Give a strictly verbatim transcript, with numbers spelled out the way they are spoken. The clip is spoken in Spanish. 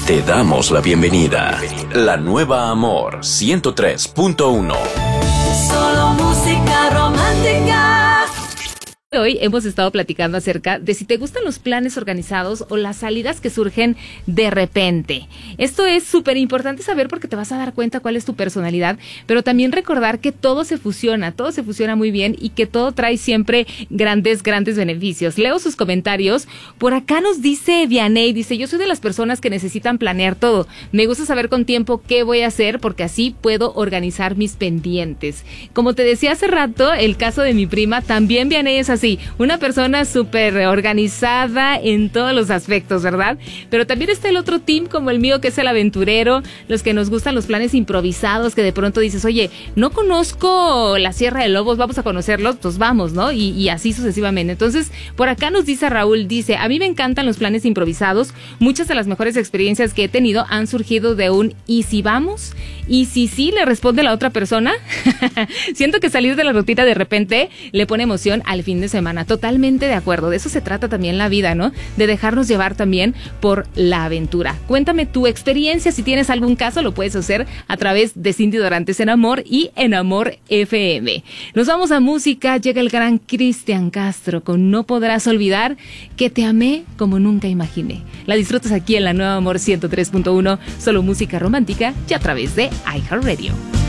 Te damos la bienvenida. La nueva Amor ciento tres punto uno. Solo música romántica. Hoy hemos estado platicando acerca de si te gustan los planes organizados o las salidas que surgen de repente. Esto es súper importante saber porque te vas a dar cuenta cuál es tu personalidad, pero también recordar que todo se fusiona, todo se fusiona muy bien y que todo trae siempre grandes, grandes beneficios. Leo sus comentarios. Por acá nos dice Vianey, dice, yo soy de las personas que necesitan planear todo. Me gusta saber con tiempo qué voy a hacer porque así puedo organizar mis pendientes. Como te decía hace rato, el caso de mi prima, también Vianey es así. Sí, una persona súper organizada en todos los aspectos, ¿verdad? Pero también está el otro team como el mío, que es el aventurero, los que nos gustan los planes improvisados, que de pronto dices, oye, no conozco la Sierra de Lobos, vamos a conocerlos, pues vamos, ¿no? Y, y así sucesivamente. Entonces, por acá nos dice Raúl, dice, a mí me encantan los planes improvisados, muchas de las mejores experiencias que he tenido han surgido de un ¿y si vamos? ¿Y si sí? Le responde la otra persona. Siento que salir de la rutina de repente le pone emoción al fin de semana. Totalmente de acuerdo. De eso se trata también la vida, ¿no? De dejarnos llevar también por la aventura. Cuéntame tu experiencia. Si tienes algún caso, lo puedes hacer a través de Cindy Dorantes en Amor y en Amor F M. Nos vamos a música. Llega el gran Cristian Castro con No Podrás Olvidar que te amé como nunca imaginé. La disfrutas aquí en la nueva Amor ciento tres punto uno. Solo música romántica y a través de iHeartRadio.